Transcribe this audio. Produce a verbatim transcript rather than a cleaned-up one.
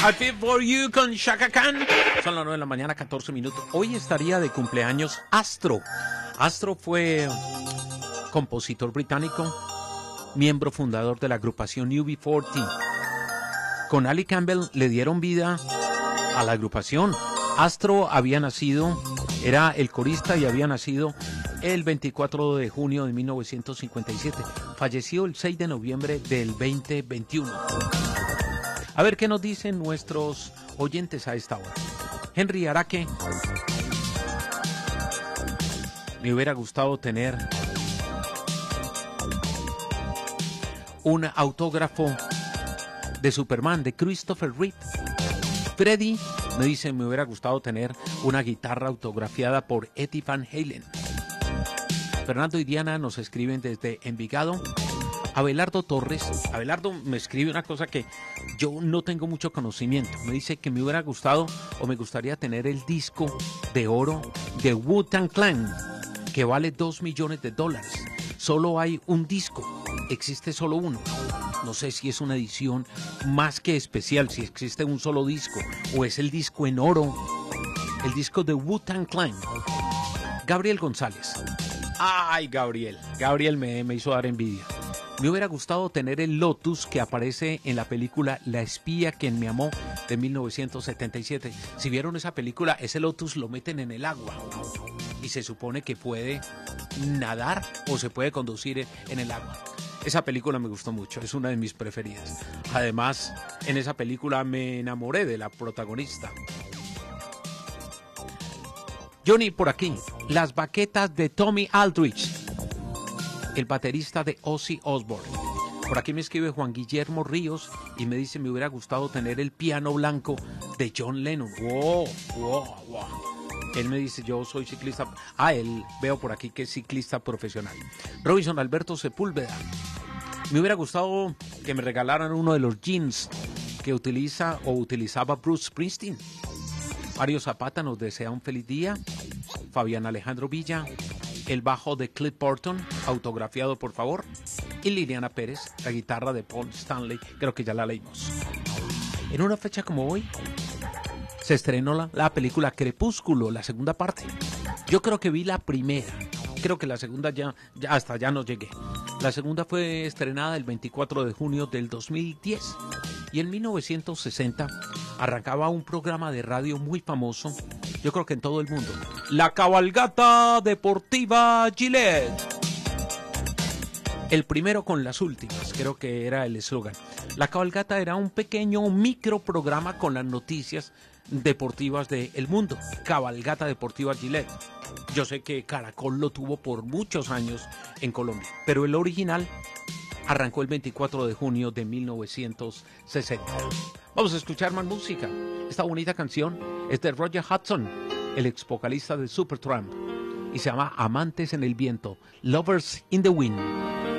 Happy for you con Chaka Khan. Son las nueve de la mañana, catorce minutos. Hoy estaría de cumpleaños Astro. Astro fue compositor británico, miembro fundador de la agrupación U B cuarenta. Con Ali Campbell le dieron vida a la agrupación. Astro había nacido, era el corista y había nacido el veinticuatro de junio de mil novecientos cincuenta y siete. Falleció el seis de noviembre del veinte veintiuno. A ver qué nos dicen nuestros oyentes a esta hora. Henry Araque. Me hubiera gustado tener un autógrafo de Superman, de Christopher Reeve. Freddy me dice, me hubiera gustado tener una guitarra autografiada por Eddie Van Halen. Fernando y Diana nos escriben desde Envigado. Abelardo Torres, Abelardo me escribe una cosa que yo no tengo mucho conocimiento. Me dice que me hubiera gustado o me gustaría tener el disco de oro de Wu-Tang Clan, que vale dos millones de dólares. Solo hay un disco, existe solo uno. No sé si es una edición más que especial, si existe un solo disco, o es el disco en oro, el disco de Wu-Tang Clan. Gabriel González. Ay, Gabriel, Gabriel me, me hizo dar envidia. Me hubiera gustado tener el Lotus que aparece en la película La espía quien me amó de mil novecientos setenta y siete. Si vieron esa película, ese Lotus lo meten en el agua y se supone que puede nadar o se puede conducir en el agua. Esa película me gustó mucho, es una de mis preferidas. Además, en esa película me enamoré de la protagonista. Johnny, por aquí, las baquetas de Tommy Aldrich, el baterista de Ozzy Osbourne. Por aquí me escribe Juan Guillermo Ríos y me dice, me hubiera gustado tener el piano blanco de John Lennon. Wow, wow, wow. Él me dice, yo soy ciclista. Ah, él veo por aquí que es ciclista profesional. Robinson Alberto Sepúlveda. Me hubiera gustado que me regalaran uno de los jeans que utiliza o utilizaba Bruce Springsteen. Mario Zapata nos desea un feliz día. Fabián Alejandro Villa. El bajo de Cliff Burton, autografiado por favor. Y Liliana Pérez, la guitarra de Paul Stanley, creo que ya la leímos. En una fecha como hoy, se estrenó la, la película Crepúsculo, la segunda parte. Yo creo que vi la primera, creo que la segunda ya, ya hasta ya no llegué. La segunda fue estrenada el veinticuatro de junio del dos mil diez. Y en mil novecientos sesenta arrancaba un programa de radio muy famoso, yo creo que en todo el mundo. La cabalgata deportiva Gillette. El primero con las últimas, creo que era el eslogan. La cabalgata era un pequeño micro programa con las noticias deportivas del mundo. Cabalgata deportiva Gillette. Yo sé que Caracol lo tuvo por muchos años en Colombia, pero el original arrancó el veinticuatro de junio de mil novecientos sesenta. Vamos a escuchar más música. Esta bonita canción es de Roger Hudson, el ex vocalista de Supertramp, y se llama Amantes en el Viento, Lovers in the Wind.